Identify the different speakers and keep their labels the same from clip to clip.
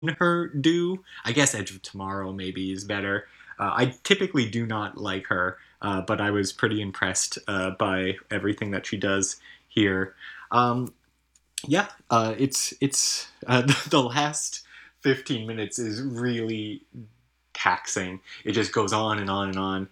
Speaker 1: her do. I guess Edge of Tomorrow maybe is better. I typically do not like her, but I was pretty impressed by everything that she does here. Um, yeah, it's the last 15 minutes is really taxing. It just goes on and on and on,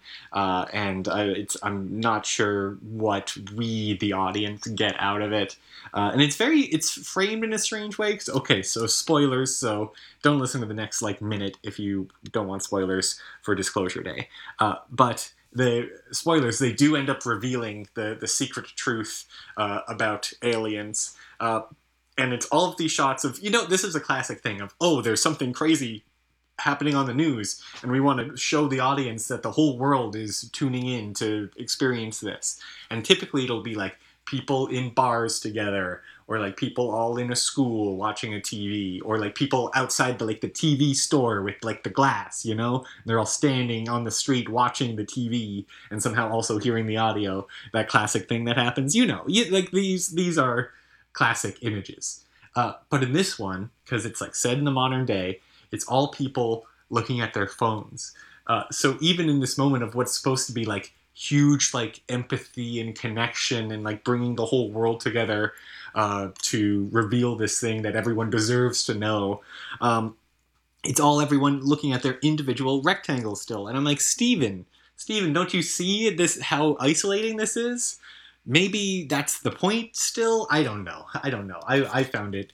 Speaker 1: I'm not sure what we, the audience, get out of it. And it's framed in a strange way. Okay, so spoilers. So don't listen to the next like minute if you don't want spoilers for Disclosure Day. But the spoilers, they do end up revealing the secret truth about aliens. And it's all of these shots of, this is a classic thing of, oh, there's something crazy happening on the news, and we want to show the audience that the whole world is tuning in to experience this. And typically it'll be like people in bars together, or like people all in a school watching a TV, or like people outside the TV store with like the glass, they're all standing on the street watching the TV and somehow also hearing the audio. That classic thing that happens, like these are classic images. But in this one, because it's like said in the modern day, it's all people looking at their phones. So even in this moment of what's supposed to be like huge like empathy and connection and like bringing the whole world together to reveal this thing that everyone deserves to know, it's all everyone looking at their individual rectangles still. And I'm like, Steven, don't you see this? How isolating this is? Maybe that's the point still. I don't know. I found it.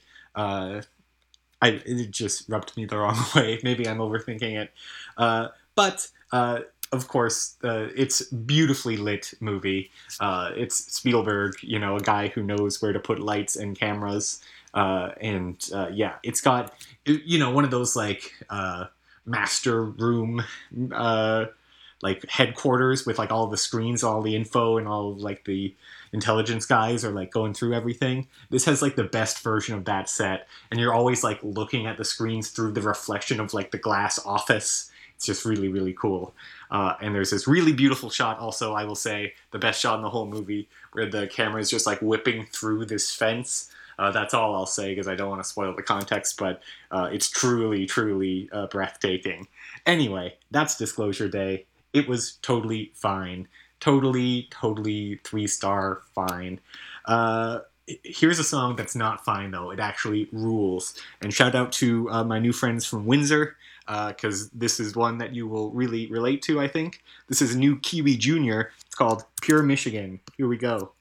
Speaker 1: It just rubbed me the wrong way. Maybe I'm overthinking it. But of course, it's beautifully lit movie. It's Spielberg, a guy who knows where to put lights and cameras. Yeah, it's got, one of those like master room like headquarters with like all the screens, all the info, and all like the intelligence guys are like going through everything. This has like the best version of that set, and you're always like looking at the screens through the reflection of like the glass office. It's just really, really cool. And there's this really beautiful shot also, I will say, the best shot in the whole movie, where the camera is just like whipping through this fence. That's all I'll say because I don't want to spoil the context, but it's truly, truly breathtaking. Anyway, that's Disclosure Day. It was totally fine. Totally, totally 3-star fine. Here's a song that's not fine, though. It actually rules. And shout out to my new friends from Windsor, because this is one that you will really relate to, I think. This is new Kiwi Jr. It's called Pure Michigan. Here we go.